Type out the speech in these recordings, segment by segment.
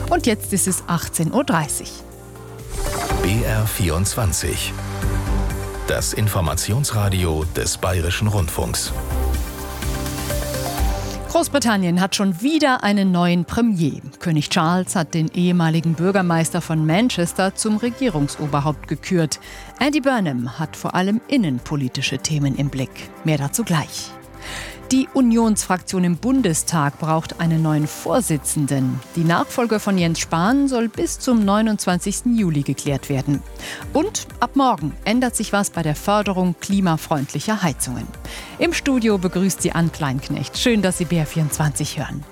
Und jetzt ist es 18:30 Uhr. BR24. Das Informationsradio des Bayerischen Rundfunks. Großbritannien hat schon wieder einen neuen Premier. König Charles hat den ehemaligen Bürgermeister von Manchester zum Regierungsoberhaupt gekürt. Andy Burnham hat vor allem innenpolitische Themen im Blick. Mehr dazu gleich. Die Unionsfraktion im Bundestag braucht einen neuen Vorsitzenden. Die Nachfolge von Jens Spahn soll bis zum 29. Juli geklärt werden. Und ab morgen ändert sich was bei der Förderung klimafreundlicher Heizungen. Im Studio begrüßt sie Ann Kleinknecht. Schön, dass Sie BR24 hören.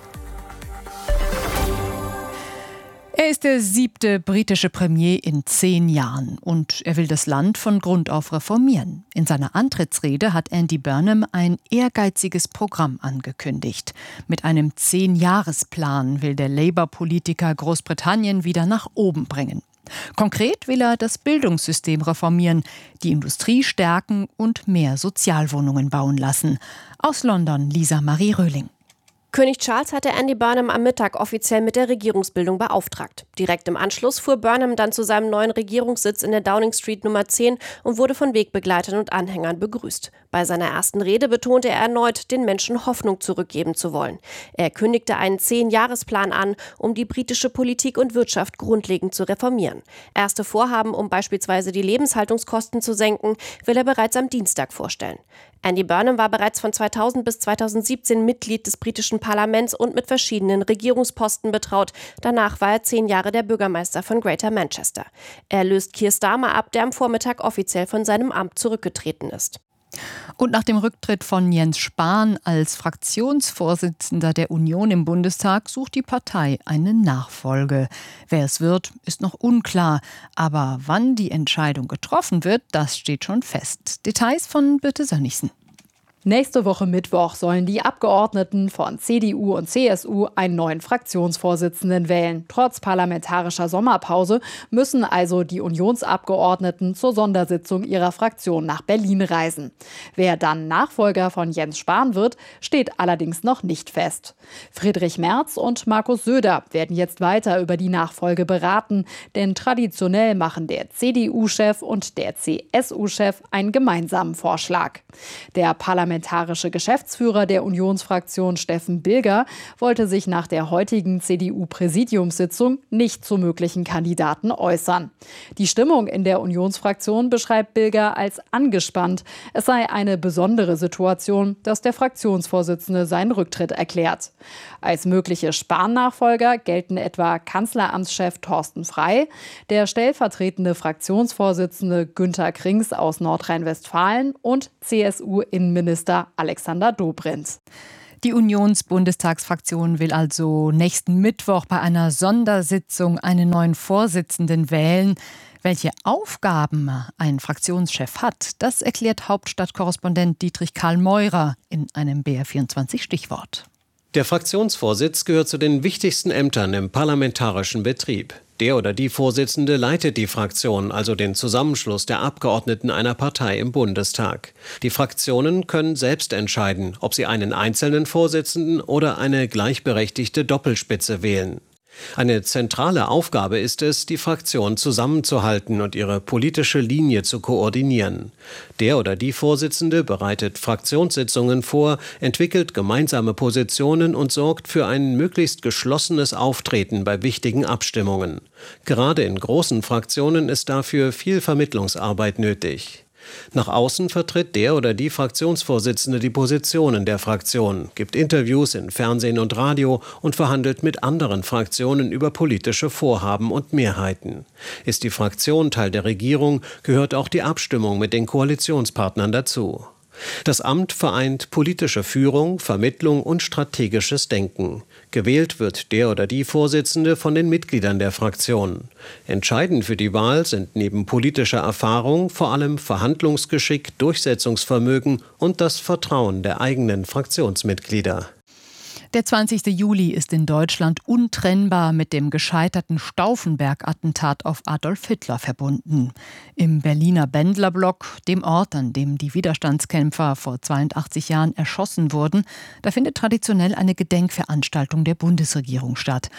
Er ist der 7. britische Premier in 10 Jahren und er will das Land von Grund auf reformieren. In seiner Antrittsrede hat Andy Burnham ein ehrgeiziges Programm angekündigt. Mit einem 10-Jahres-Plan will der Labour-Politiker Großbritannien wieder nach oben bringen. Konkret will er das Bildungssystem reformieren, die Industrie stärken und mehr Sozialwohnungen bauen lassen. Aus London Lisa Marie Röhling. König Charles hatte Andy Burnham am Mittag offiziell mit der Regierungsbildung beauftragt. Direkt im Anschluss fuhr Burnham dann zu seinem neuen Regierungssitz in der Downing Street Nummer 10 und wurde von Wegbegleitern und Anhängern begrüßt. Bei seiner ersten Rede betonte er erneut, den Menschen Hoffnung zurückgeben zu wollen. Er kündigte einen 10-Jahresplan an, um die britische Politik und Wirtschaft grundlegend zu reformieren. Erste Vorhaben, um beispielsweise die Lebenshaltungskosten zu senken, will er bereits am Dienstag vorstellen. Andy Burnham war bereits von 2000 bis 2017 Mitglied des britischen Parlaments und mit verschiedenen Regierungsposten betraut. Danach war er 10 Jahre der Bürgermeister von Greater Manchester. Er löst Keir Starmer ab, der am Vormittag offiziell von seinem Amt zurückgetreten ist. Und nach dem Rücktritt von Jens Spahn als Fraktionsvorsitzender der Union im Bundestag sucht die Partei eine Nachfolge. Wer es wird, ist noch unklar. Aber wann die Entscheidung getroffen wird, das steht schon fest. Details von Birte Sönnigsen. Nächste Woche Mittwoch sollen die Abgeordneten von CDU und CSU einen neuen Fraktionsvorsitzenden wählen. Trotz parlamentarischer Sommerpause müssen also die Unionsabgeordneten zur Sondersitzung ihrer Fraktion nach Berlin reisen. Wer dann Nachfolger von Jens Spahn wird, steht allerdings noch nicht fest. Friedrich Merz und Markus Söder werden jetzt weiter über die Nachfolge beraten, denn traditionell machen der CDU-Chef und der CSU-Chef einen gemeinsamen Vorschlag. Der parlamentarische Geschäftsführer der Unionsfraktion Steffen Bilger wollte sich nach der heutigen CDU-Präsidiumssitzung nicht zu möglichen Kandidaten äußern. Die Stimmung in der Unionsfraktion beschreibt Bilger als angespannt. Es sei eine besondere Situation, dass der Fraktionsvorsitzende seinen Rücktritt erklärt. Als mögliche Spahn-Nachfolger gelten etwa Kanzleramtschef Thorsten Frey, der stellvertretende Fraktionsvorsitzende Günther Krings aus Nordrhein-Westfalen und CSU-Innenminister Alexander Dobrindt. Die Unions-Bundestagsfraktion will also nächsten Mittwoch bei einer Sondersitzung einen neuen Vorsitzenden wählen. Welche Aufgaben ein Fraktionschef hat, das erklärt Hauptstadtkorrespondent Dietrich Karl Meurer in einem BR24-Stichwort. Der Fraktionsvorsitz gehört zu den wichtigsten Ämtern im parlamentarischen Betrieb. Der oder die Vorsitzende leitet die Fraktion, also den Zusammenschluss der Abgeordneten einer Partei im Bundestag. Die Fraktionen können selbst entscheiden, ob sie einen einzelnen Vorsitzenden oder eine gleichberechtigte Doppelspitze wählen. Eine zentrale Aufgabe ist es, die Fraktion zusammenzuhalten und ihre politische Linie zu koordinieren. Der oder die Vorsitzende bereitet Fraktionssitzungen vor, entwickelt gemeinsame Positionen und sorgt für ein möglichst geschlossenes Auftreten bei wichtigen Abstimmungen. Gerade in großen Fraktionen ist dafür viel Vermittlungsarbeit nötig. Nach außen vertritt der oder die Fraktionsvorsitzende die Positionen der Fraktion, gibt Interviews in Fernsehen und Radio und verhandelt mit anderen Fraktionen über politische Vorhaben und Mehrheiten. Ist die Fraktion Teil der Regierung, gehört auch die Abstimmung mit den Koalitionspartnern dazu. Das Amt vereint politische Führung, Vermittlung und strategisches Denken. Gewählt wird der oder die Vorsitzende von den Mitgliedern der Fraktion. Entscheidend für die Wahl sind neben politischer Erfahrung vor allem Verhandlungsgeschick, Durchsetzungsvermögen und das Vertrauen der eigenen Fraktionsmitglieder. Der 20. Juli ist in Deutschland untrennbar mit dem gescheiterten Stauffenberg-Attentat auf Adolf Hitler verbunden. Im Berliner Bendlerblock, dem Ort, an dem die Widerstandskämpfer vor 82 Jahren erschossen wurden, da findet traditionell eine Gedenkveranstaltung der Bundesregierung statt.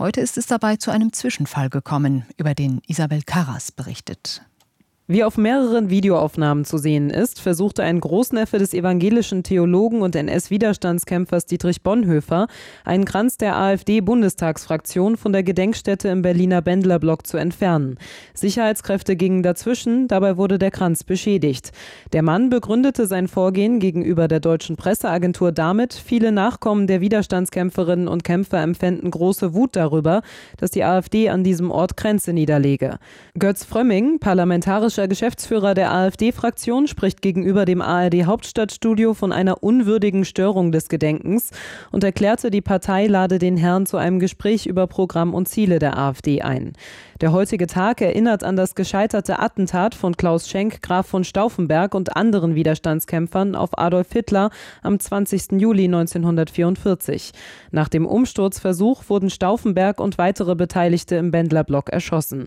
Heute ist es dabei zu einem Zwischenfall gekommen, über den Isabel Karras berichtet. Wie auf mehreren Videoaufnahmen zu sehen ist, versuchte ein Großneffe des evangelischen Theologen und NS-Widerstandskämpfers Dietrich Bonhoeffer, einen Kranz der AfD-Bundestagsfraktion von der Gedenkstätte im Berliner Bendlerblock zu entfernen. Sicherheitskräfte gingen dazwischen, dabei wurde der Kranz beschädigt. Der Mann begründete sein Vorgehen gegenüber der deutschen Presseagentur damit, viele Nachkommen der Widerstandskämpferinnen und Kämpfer empfänden große Wut darüber, dass die AfD an diesem Ort Kränze niederlege. Götz Frömming, parlamentarischer Geschäftsführer der AfD-Fraktion, spricht gegenüber dem ARD-Hauptstadtstudio von einer unwürdigen Störung des Gedenkens und erklärte, die Partei lade den Herrn zu einem Gespräch über Programm und Ziele der AfD ein. Der heutige Tag erinnert an das gescheiterte Attentat von Klaus Schenk, Graf von Stauffenberg und anderen Widerstandskämpfern auf Adolf Hitler am 20. Juli 1944. Nach dem Umsturzversuch wurden Stauffenberg und weitere Beteiligte im Bendlerblock erschossen.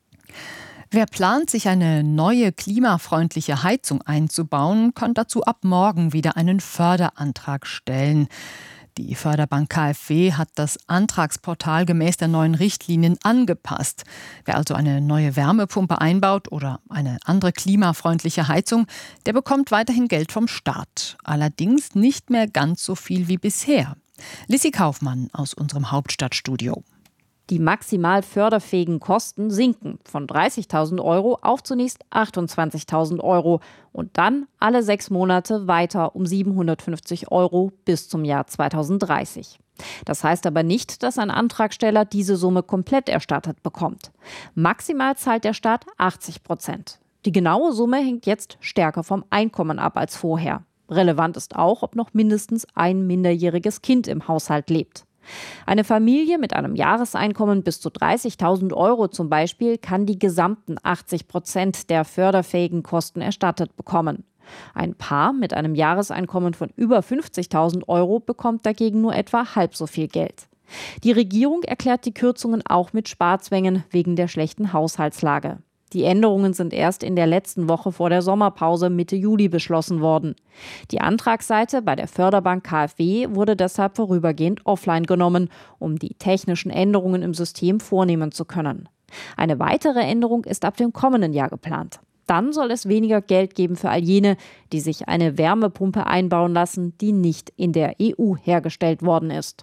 Wer plant, sich eine neue klimafreundliche Heizung einzubauen, kann dazu ab morgen wieder einen Förderantrag stellen. Die Förderbank KfW hat das Antragsportal gemäß der neuen Richtlinien angepasst. Wer also eine neue Wärmepumpe einbaut oder eine andere klimafreundliche Heizung, der bekommt weiterhin Geld vom Staat. Allerdings nicht mehr ganz so viel wie bisher. Lissi Kaufmann aus unserem Hauptstadtstudio. Die maximal förderfähigen Kosten sinken von 30.000 € auf zunächst 28.000 € und dann alle 6 Monate weiter um 750 € bis zum Jahr 2030. Das heißt aber nicht, dass ein Antragsteller diese Summe komplett erstattet bekommt. Maximal zahlt der Staat 80%. Die genaue Summe hängt jetzt stärker vom Einkommen ab als vorher. Relevant ist auch, ob noch mindestens ein minderjähriges Kind im Haushalt lebt. Eine Familie mit einem Jahreseinkommen bis zu 30.000 € zum Beispiel kann die gesamten 80% der förderfähigen Kosten erstattet bekommen. Ein Paar mit einem Jahreseinkommen von über 50.000 € bekommt dagegen nur etwa halb so viel Geld. Die Regierung erklärt die Kürzungen auch mit Sparzwängen wegen der schlechten Haushaltslage. Die Änderungen sind erst in der letzten Woche vor der Sommerpause Mitte Juli beschlossen worden. Die Antragsseite bei der Förderbank KfW wurde deshalb vorübergehend offline genommen, um die technischen Änderungen im System vornehmen zu können. Eine weitere Änderung ist ab dem kommenden Jahr geplant. Dann soll es weniger Geld geben für all jene, die sich eine Wärmepumpe einbauen lassen, die nicht in der EU hergestellt worden ist.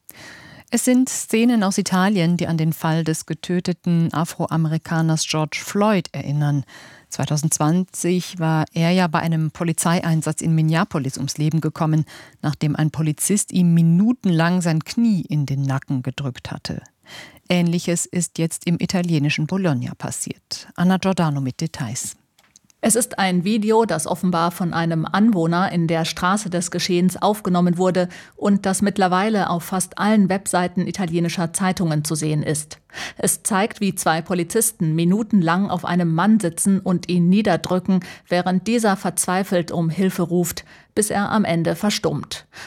Es sind Szenen aus Italien, die an den Fall des getöteten Afroamerikaners George Floyd erinnern. 2020 war er ja bei einem Polizeieinsatz in Minneapolis ums Leben gekommen, nachdem ein Polizist ihm minutenlang sein Knie in den Nacken gedrückt hatte. Ähnliches ist jetzt im italienischen Bologna passiert. Anna Giordano mit Details. Es ist ein Video, das offenbar von einem Anwohner in der Straße des Geschehens aufgenommen wurde und das mittlerweile auf fast allen Webseiten italienischer Zeitungen zu sehen ist. Es zeigt, wie 2 Polizisten minutenlang auf einem Mann sitzen und ihn niederdrücken, während dieser verzweifelt um Hilfe ruft, bis er am Ende verstummt.